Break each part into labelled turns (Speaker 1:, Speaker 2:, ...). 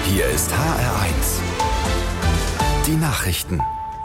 Speaker 1: Hier ist HR1. Die Nachrichten.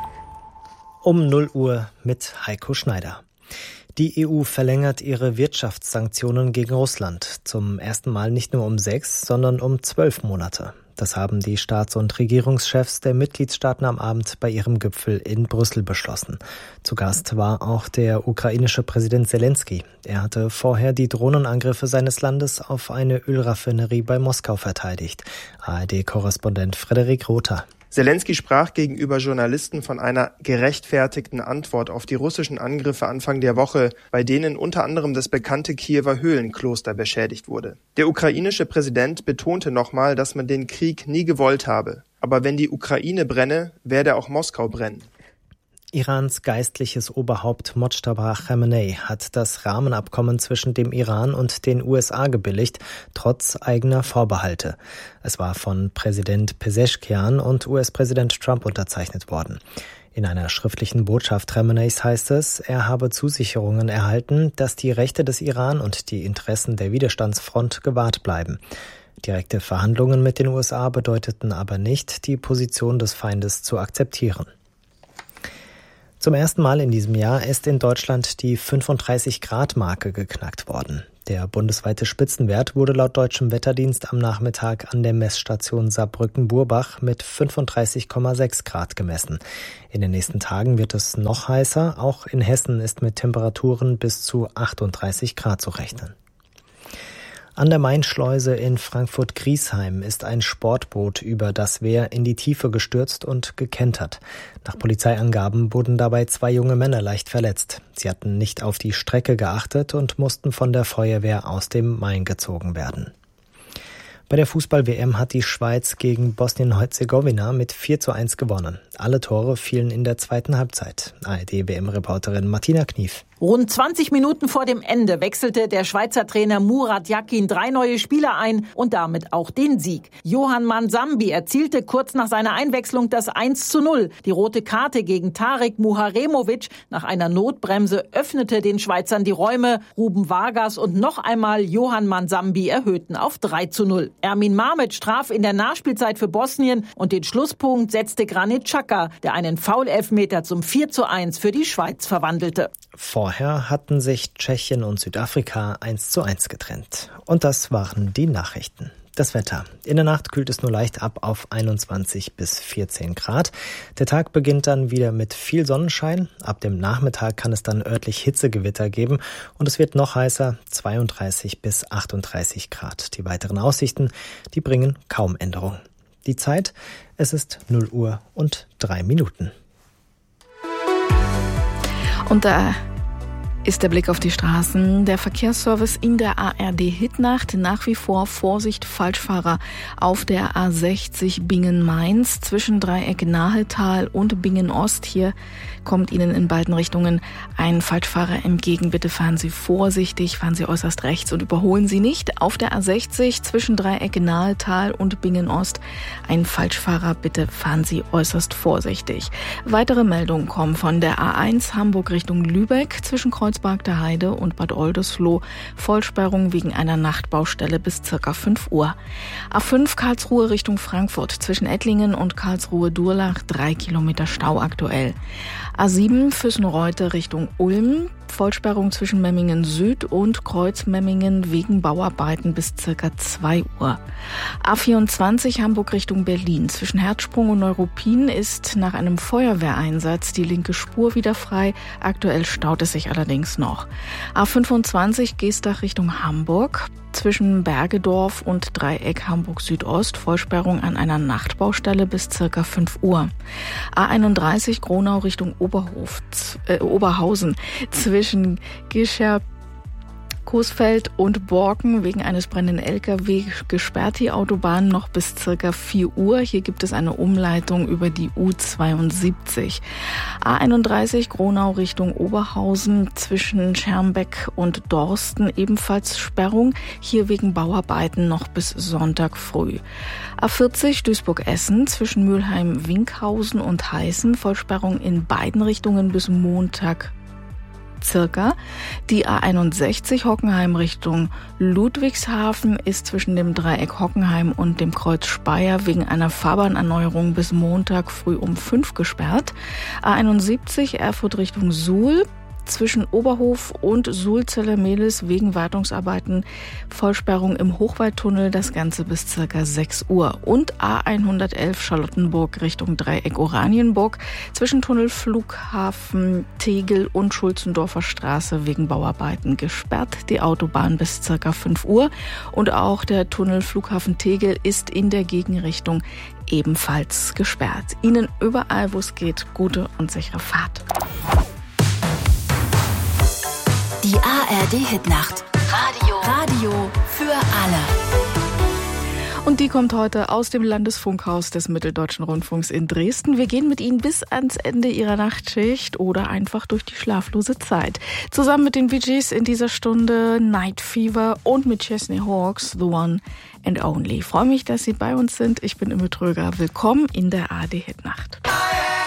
Speaker 2: Um 0 Uhr mit Heiko Schneider. Die EU verlängert ihre Wirtschaftssanktionen gegen Russland. Zum ersten Mal nicht nur um 6, sondern um 12 Monate. Das haben die Staats- und Regierungschefs der Mitgliedstaaten am Abend bei ihrem Gipfel in Brüssel beschlossen. Zu Gast war auch der ukrainische Präsident Selenskyj. Er hatte vorher die Drohnenangriffe seines Landes auf eine Ölraffinerie bei Moskau verteidigt. ARD-Korrespondent Frederik Rother.
Speaker 3: Selenskyj sprach gegenüber Journalisten von einer gerechtfertigten Antwort auf die russischen Angriffe Anfang der Woche, bei denen unter anderem das bekannte Kiewer Höhlenkloster beschädigt wurde. Der ukrainische Präsident betonte nochmal, dass man den Krieg nie gewollt habe. Aber wenn die Ukraine brenne, werde auch Moskau brennen.
Speaker 2: Irans geistliches Oberhaupt Mojtaba Chamenei hat das Rahmenabkommen zwischen dem Iran und den USA gebilligt, trotz eigener Vorbehalte. Es war von Präsident Pezeshkian und US-Präsident Trump unterzeichnet worden. In einer schriftlichen Botschaft Chameneis heißt es, er habe Zusicherungen erhalten, dass die Rechte des Iran und die Interessen der Widerstandsfront gewahrt bleiben. Direkte Verhandlungen mit den USA bedeuteten aber nicht, die Position des Feindes zu akzeptieren. Zum ersten Mal in diesem Jahr ist in Deutschland die 35-Grad-Marke geknackt worden. Der bundesweite Spitzenwert wurde laut deutschem Wetterdienst am Nachmittag an der Messstation Saarbrücken-Burbach mit 35,6 Grad gemessen. In den nächsten Tagen wird es noch heißer. Auch in Hessen ist mit Temperaturen bis zu 38 Grad zu rechnen. An der Mainschleuse in Frankfurt-Griesheim ist ein Sportboot über das Wehr in die Tiefe gestürzt und gekentert. Nach Polizeiangaben wurden dabei 2 junge Männer leicht verletzt. Sie hatten nicht auf die Strecke geachtet und mussten von der Feuerwehr aus dem Main gezogen werden. Bei der Fußball-WM hat die Schweiz gegen Bosnien-Herzegowina mit 4:1 gewonnen. Alle Tore fielen in der zweiten Halbzeit. ARD-WM-Reporterin Martina Knief.
Speaker 4: Rund 20 Minuten vor dem Ende wechselte der Schweizer Trainer Murat Yakin 3 neue Spieler ein und damit auch den Sieg. Johan Mansambi erzielte kurz nach seiner Einwechslung das 1:0. Die rote Karte gegen Tarek Muharemovic nach einer Notbremse öffnete den Schweizern die Räume. Ruben Vargas und noch einmal Johan Mansambi erhöhten auf 3:0. Ermin Mamic traf in der Nachspielzeit für Bosnien und den Schlusspunkt setzte Granit Xhaka, der einen Foul-Elfmeter zum 4:1 für die Schweiz verwandelte.
Speaker 2: Vorher hatten sich Tschechien und Südafrika 1:1 getrennt. Und das waren die Nachrichten. Das Wetter. In der Nacht kühlt es nur leicht ab auf 21 bis 14 Grad. Der Tag beginnt dann wieder mit viel Sonnenschein. Ab dem Nachmittag kann es dann örtlich Hitzegewitter geben und es wird noch heißer, 32 bis 38 Grad. Die weiteren Aussichten, die bringen kaum Änderung. Die Zeit, es ist 0 Uhr und 3 Minuten.
Speaker 5: Und da ist der Blick auf die Straßen. Der Verkehrsservice in der ARD-Hitnacht. Nach wie vor Vorsicht, Falschfahrer auf der A60 Bingen-Mainz zwischen Dreieck Nahetal und Bingen-Ost. Hier kommt Ihnen in beiden Richtungen ein Falschfahrer entgegen. Bitte fahren Sie vorsichtig, fahren Sie äußerst rechts und überholen Sie nicht. Auf der A60 zwischen Dreieck Nahetal und Bingen-Ost ein Falschfahrer. Bitte fahren Sie äußerst vorsichtig. Weitere Meldungen kommen von der A1 Hamburg Richtung Lübeck zwischen Kreuzberg der Heide und Bad Oldesloe. Vollsperrung wegen einer Nachtbaustelle bis ca. 5 Uhr. A5 Karlsruhe Richtung Frankfurt zwischen Ettlingen und Karlsruhe-Durlach 3 Kilometer Stau aktuell. A7 Füssen-Reute Richtung Ulm. Vollsperrung zwischen Memmingen Süd und Kreuzmemmingen wegen Bauarbeiten bis ca. 2 Uhr. A24 Hamburg Richtung Berlin. Zwischen Herzsprung und Neuruppin ist nach einem Feuerwehreinsatz die linke Spur wieder frei. Aktuell staut es sich allerdings noch. A25 Geestach Richtung Hamburg. Zwischen Bergedorf und Dreieck Hamburg Südost. Vollsperrung an einer Nachtbaustelle bis ca. 5 Uhr. A31 Gronau Richtung Oberhausen. Zwischen Gischer, Coesfeld und Borken wegen eines brennenden LKW gesperrt die Autobahn noch bis ca. 4 Uhr. Hier gibt es eine Umleitung über die U72. A31 Gronau Richtung Oberhausen zwischen Schermbeck und Dorsten ebenfalls Sperrung. Hier wegen Bauarbeiten noch bis Sonntag früh. A40 Duisburg-Essen zwischen Mülheim-Winkhausen und Heißen. Vollsperrung in beiden Richtungen bis Montag circa. Die A61 Hockenheim Richtung Ludwigshafen ist zwischen dem Dreieck Hockenheim und dem Kreuz Speyer wegen einer Fahrbahnerneuerung bis Montag früh um 5 gesperrt. A71 Erfurt Richtung Suhl. Zwischen Oberhof und Suhl-Zellermehlis wegen Wartungsarbeiten Vollsperrung im Hochwaldtunnel, das Ganze bis ca. 6 Uhr. Und A111 Charlottenburg Richtung Dreieck Oranienburg zwischen Tunnel Flughafen Tegel und Schulzendorfer Straße wegen Bauarbeiten gesperrt. Die Autobahn bis ca. 5 Uhr. Und auch der Tunnel Flughafen Tegel ist in der Gegenrichtung ebenfalls gesperrt. Ihnen überall, wo es geht, gute und sichere Fahrt.
Speaker 6: Die ARD-Hitnacht. Radio für alle.
Speaker 5: Und die kommt heute aus dem Landesfunkhaus des Mitteldeutschen Rundfunks in Dresden. Wir gehen mit Ihnen bis ans Ende Ihrer Nachtschicht oder einfach durch die schlaflose Zeit. Zusammen mit den Bee Gees in dieser Stunde Night Fever und mit Chesney Hawkes The One and Only. Ich freue mich, dass Sie bei uns sind. Ich bin Imme Tröger. Willkommen in der ARD-Hitnacht.